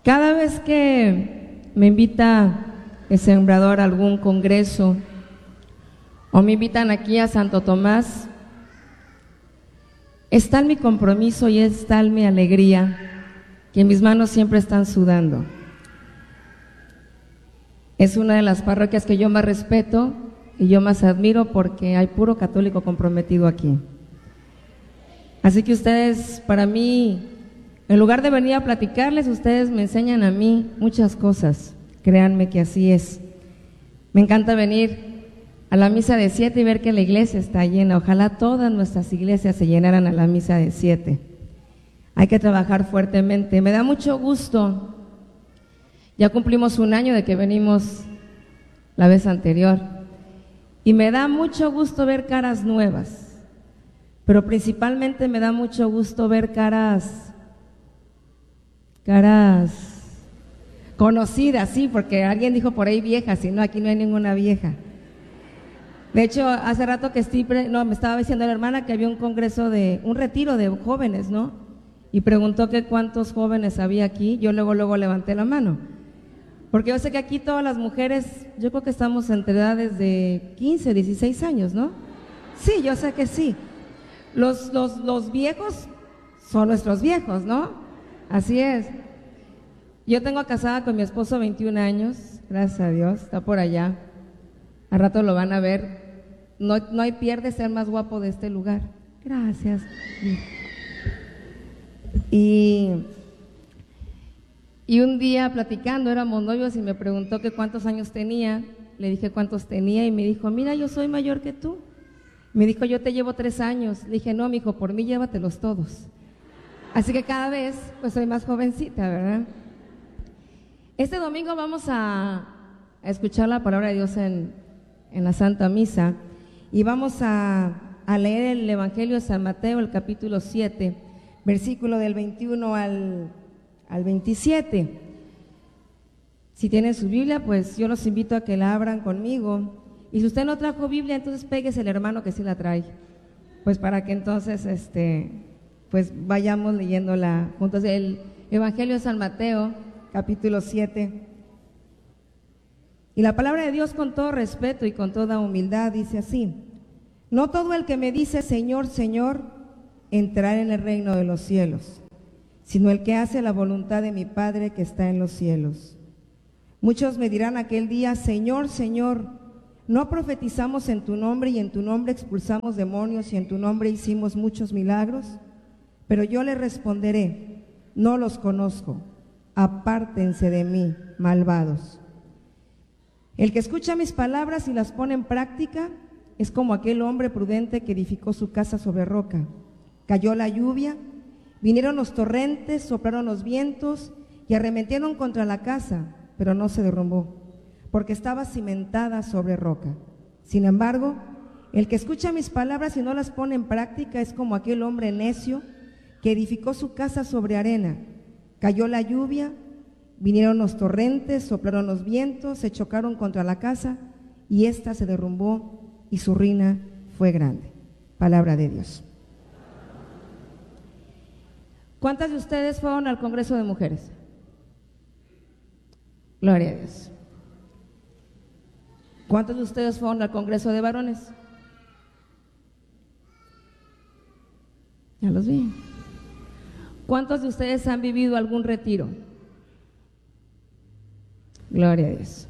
Cada vez que me invita el sembrador a algún congreso o me invitan aquí a Santo Tomás, es tal mi compromiso y es tal mi alegría que mis manos siempre están sudando. Es una de las parroquias que yo más respeto y yo más admiro porque hay puro católico comprometido aquí. Así que ustedes, para mí, en lugar de venir a platicarles, ustedes me enseñan a mí muchas cosas. Créanme que así es. Me encanta venir a la misa de 7 y ver que la iglesia está llena. Ojalá todas nuestras iglesias se llenaran a la misa de 7. Hay que trabajar fuertemente. Me da mucho gusto. Ya cumplimos 1 año de que venimos la vez anterior. Y me da mucho gusto ver caras nuevas. Pero principalmente me da mucho gusto ver caras conocidas, sí, porque alguien dijo por ahí viejas, y no, aquí no hay ninguna vieja. De hecho, hace rato que me estaba diciendo la hermana que había un retiro de jóvenes, ¿no? Y preguntó que cuántos jóvenes había aquí. Yo luego levanté la mano, porque yo sé que aquí todas las mujeres, yo creo que estamos entre edades de 15, 16 años, ¿no? Sí, yo sé que sí. Los viejos son nuestros viejos, ¿no? Así es. Yo tengo casada con mi esposo 21 años, gracias a Dios, está por allá. Al rato lo van a ver. No hay pierde ser más guapo de este lugar. Gracias. Y un día platicando, éramos novios y me preguntó que cuántos años tenía. Le dije cuántos tenía y me dijo, mira, yo soy mayor que tú. Me dijo, yo te llevo 3 años. Le dije, no, mijo, por mí llévatelos todos. Así que cada vez, pues soy más jovencita, ¿verdad? Este domingo vamos a escuchar la palabra de Dios en la Santa Misa y vamos a leer el Evangelio de San Mateo, el capítulo 7, versículo del 21 al 27. Si tienen su Biblia, pues yo los invito a que la abran conmigo. Y si usted no trajo Biblia, entonces péguese el hermano que sí la trae, pues para que entonces pues vayamos leyéndola juntos. El Evangelio de San Mateo, capítulo 7. Y la palabra de Dios, con todo respeto y con toda humildad, dice así: no todo el que me dice Señor, Señor, entrará en el reino de los cielos, sino el que hace la voluntad de mi Padre que está en los cielos. Muchos me dirán aquel día, Señor, Señor, ¿no profetizamos en tu nombre y en tu nombre expulsamos demonios y en tu nombre hicimos muchos milagros? Pero yo le responderé, no los conozco, apártense de mí, malvados. El que escucha mis palabras y las pone en práctica es como aquel hombre prudente que edificó su casa sobre roca. Cayó la lluvia, vinieron los torrentes, soplaron los vientos y arremetieron contra la casa, pero no se derrumbó, porque estaba cimentada sobre roca. Sin embargo, el que escucha mis palabras y no las pone en práctica es como aquel hombre necio que edificó su casa sobre arena. Cayó la lluvia, vinieron los torrentes, soplaron los vientos, se chocaron contra la casa y ésta se derrumbó y su ruina fue grande. Palabra de Dios. ¿Cuántas de ustedes fueron al Congreso de Mujeres? Gloria a Dios. ¿Cuántos de ustedes fueron al Congreso de Varones? Ya los vi. ¿Cuántos de ustedes han vivido algún retiro? Gloria a Dios.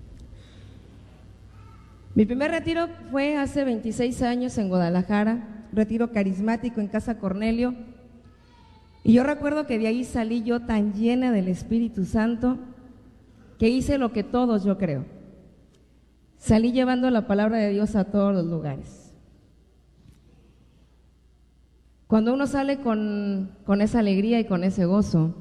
Mi primer retiro fue hace 26 años en Guadalajara, retiro carismático en Casa Cornelio, y yo recuerdo que de ahí salí yo tan llena del Espíritu Santo que hice lo que todos, yo creo. Salí llevando la palabra de Dios a todos los lugares. Cuando uno sale con esa alegría y con ese gozo,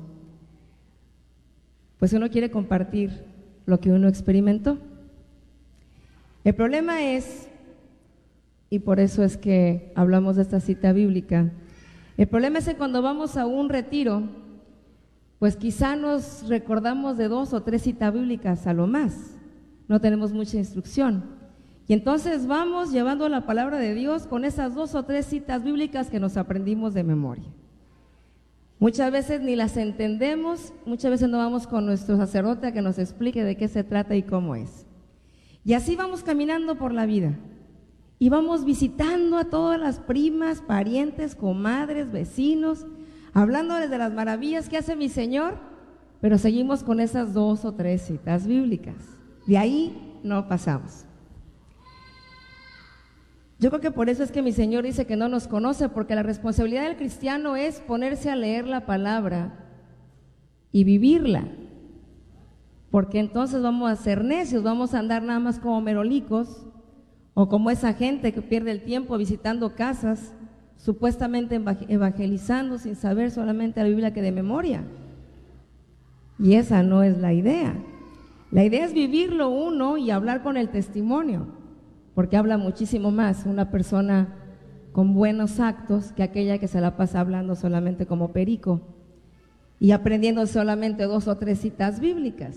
pues uno quiere compartir lo que uno experimentó. El problema es, y por eso es que hablamos de esta cita bíblica, el problema es que cuando vamos a un retiro, pues quizá nos recordamos de 2 o 3 citas bíblicas a lo más, no tenemos mucha instrucción. Y entonces vamos llevando la palabra de Dios con esas 2 o 3 citas bíblicas que nos aprendimos de memoria. Muchas veces ni las entendemos, muchas veces no vamos con nuestro sacerdote a que nos explique de qué se trata y cómo es. Y así vamos caminando por la vida y vamos visitando a todas las primas, parientes, comadres, vecinos, hablándoles de las maravillas que hace mi Señor, pero seguimos con esas 2 o 3 citas bíblicas. De ahí no pasamos. Yo creo que por eso es que mi Señor dice que no nos conoce, porque la responsabilidad del cristiano es ponerse a leer la palabra y vivirla, porque entonces vamos a ser necios, vamos a andar nada más como merolicos o como esa gente que pierde el tiempo visitando casas, supuestamente evangelizando sin saber solamente la Biblia que de memoria. Y esa no es la idea. La idea es vivirlo uno y hablar con el testimonio, porque habla muchísimo más una persona con buenos actos que aquella que se la pasa hablando solamente como perico y aprendiendo solamente 2 o 3 citas bíblicas.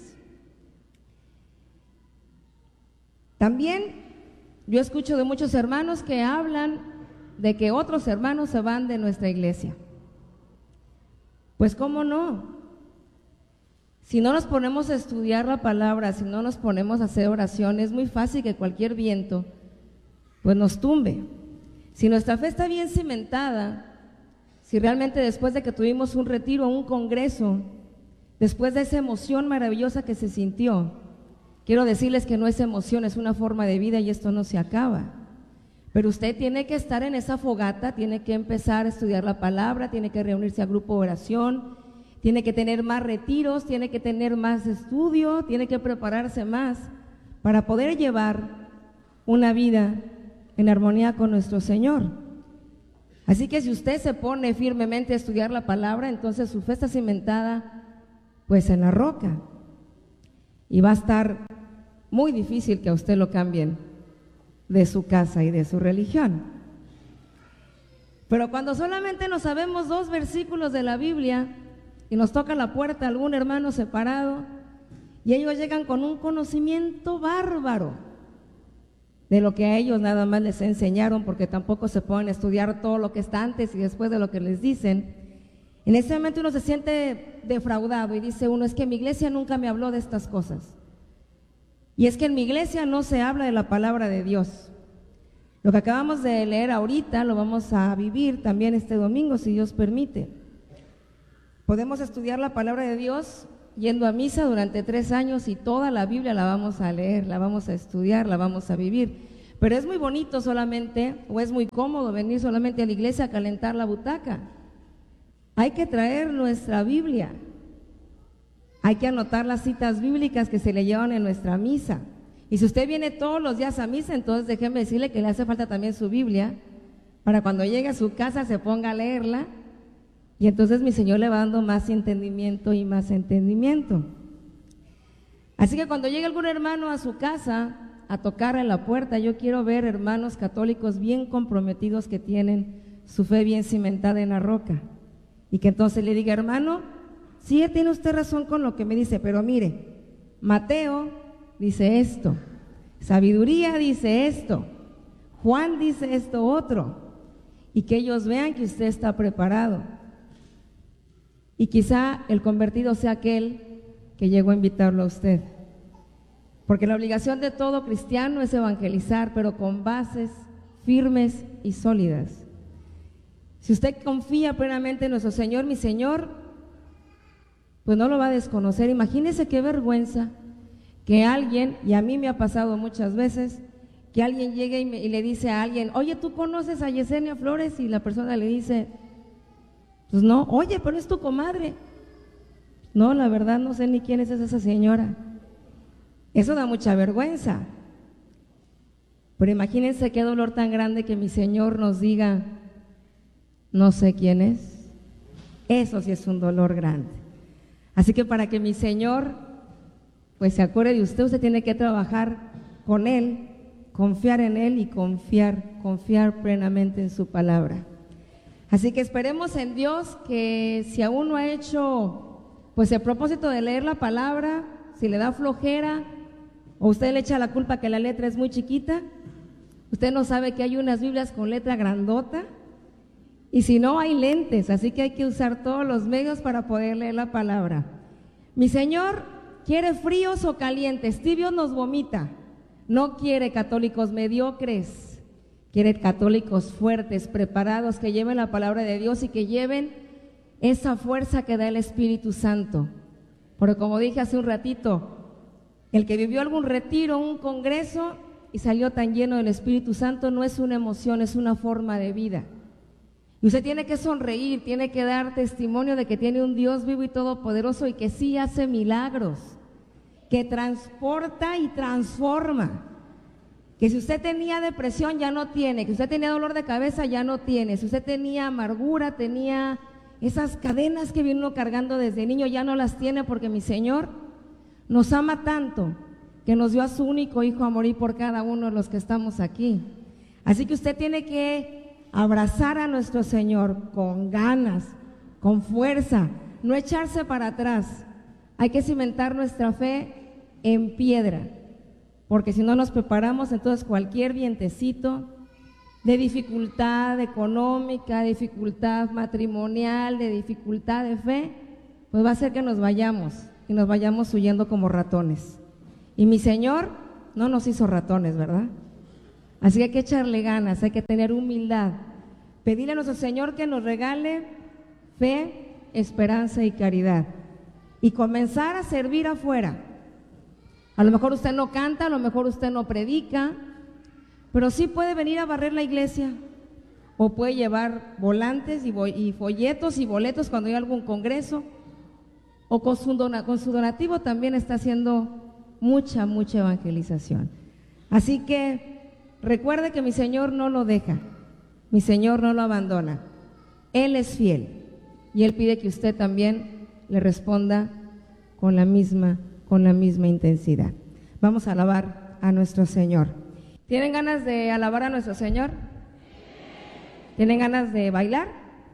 También yo escucho de muchos hermanos que hablan de que otros hermanos se van de nuestra iglesia. Pues ¿cómo no? Si no nos ponemos a estudiar la palabra, si no nos ponemos a hacer oración, es muy fácil que cualquier viento pues nos tumbe. Si nuestra fe está bien cimentada, si realmente después de que tuvimos un retiro, un congreso, después de esa emoción maravillosa que se sintió, quiero decirles que no es emoción, es una forma de vida y esto no se acaba. Pero usted tiene que estar en esa fogata, tiene que empezar a estudiar la palabra, tiene que reunirse a grupo de oración, tiene que tener más retiros, tiene que tener más estudio, tiene que prepararse más para poder llevar una vida en armonía con nuestro Señor. Así que si usted se pone firmemente a estudiar la palabra, entonces su fe está cimentada pues en la roca y va a estar muy difícil que a usted lo cambien de su casa y de su religión. Pero cuando solamente nos sabemos 2 versículos de la Biblia y nos toca la puerta algún hermano separado y ellos llegan con un conocimiento bárbaro de lo que a ellos nada más les enseñaron, porque tampoco se pueden estudiar todo lo que está antes y después de lo que les dicen, en ese momento uno se siente defraudado y dice uno, es que mi iglesia nunca me habló de estas cosas, y es que en mi iglesia no se habla de la palabra de Dios. Lo que acabamos de leer ahorita lo vamos a vivir también este domingo, si Dios permite. Podemos estudiar la palabra de Dios yendo a misa durante 3 años y toda la Biblia la vamos a leer, la vamos a estudiar, la vamos a vivir. Pero es muy bonito solamente, o es muy cómodo venir solamente a la iglesia a calentar la butaca. Hay que traer nuestra Biblia, hay que anotar las citas bíblicas que se le llevan en nuestra misa. Y si usted viene todos los días a misa, entonces déjeme decirle que le hace falta también su Biblia, para cuando llegue a su casa se ponga a leerla, y entonces mi Señor le va dando más entendimiento y más entendimiento. Así que cuando llegue algún hermano a su casa a tocarle la puerta, yo quiero ver hermanos católicos bien comprometidos que tienen su fe bien cimentada en la roca, y que entonces le diga, hermano, sí, tiene usted razón con lo que me dice, pero mire, Mateo dice esto, Sabiduría dice esto, Juan dice esto otro, y que ellos vean que usted está preparado. Y quizá el convertido sea aquel que llegó a invitarlo a usted, porque la obligación de todo cristiano es evangelizar, pero con bases firmes y sólidas. Si usted confía plenamente en nuestro Señor, mi Señor, pues no lo va a desconocer. Imagínese qué vergüenza que alguien, y a mí me ha pasado muchas veces, que alguien llegue y le dice a alguien, oye, ¿tú conoces a Yesenia Flores? Y la persona le dice, pues no. Oye, pero es tu comadre. No, la verdad no sé ni quién es esa señora. Eso da mucha vergüenza. Pero imagínense qué dolor tan grande que mi Señor nos diga, no sé quién es. Eso sí es un dolor grande. Así que para que mi Señor pues se acuerde de usted, usted tiene que trabajar con Él, confiar en Él y confiar plenamente en su palabra. Así que esperemos en Dios que si aún no ha hecho pues el propósito de leer la palabra, si le da flojera o usted le echa la culpa que la letra es muy chiquita, usted no sabe que hay unas Biblias con letra grandota Y si no, hay lentes, así que hay que usar todos los medios para poder leer la palabra. Mi Señor quiere fríos o calientes, tibios nos vomita. No quiere católicos mediocres, quiere católicos fuertes, preparados, que lleven la palabra de Dios y que lleven esa fuerza que da el Espíritu Santo. Porque como dije hace un ratito, el que vivió algún retiro, un congreso y salió tan lleno del Espíritu Santo no es una emoción, es una forma de vida. Y usted tiene que sonreír, tiene que dar testimonio de que tiene un Dios vivo y todopoderoso y que sí hace milagros, que transporta y transforma. Que si usted tenía depresión ya no tiene, que usted tenía dolor de cabeza ya no tiene, si usted tenía amargura, tenía esas cadenas que vino cargando desde niño, ya no las tiene, porque mi Señor nos ama tanto que nos dio a su único Hijo a morir por cada uno de los que estamos aquí. Así que usted tiene que abrazar a nuestro Señor con ganas, con fuerza, no echarse para atrás. Hay que cimentar nuestra fe en piedra, porque si no nos preparamos, entonces cualquier vientecito de dificultad económica, de dificultad matrimonial, de dificultad de fe, pues va a hacer que nos vayamos y nos vayamos huyendo como ratones. Y mi Señor no nos hizo ratones, ¿verdad? Así que hay que echarle ganas, hay que tener humildad, pedirle a nuestro Señor que nos regale fe, esperanza y caridad y comenzar a servir afuera. A lo mejor usted no canta, a lo mejor usted no predica, pero sí puede venir a barrer la iglesia o puede llevar volantes y folletos y boletos cuando hay algún congreso, o con su donativo también está haciendo mucha evangelización. Así que recuerde que mi Señor no lo deja, mi Señor no lo abandona, Él es fiel y Él pide que usted también le responda con la misma intensidad. Vamos a alabar a nuestro Señor. ¿Tienen ganas de alabar a nuestro Señor? ¿Tienen ganas de bailar?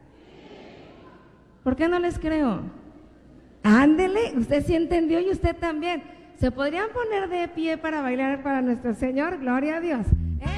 ¿Por qué no les creo? Ándele, usted sí entendió y usted también. ¿Se podrían poner de pie para bailar para nuestro Señor? Gloria a Dios.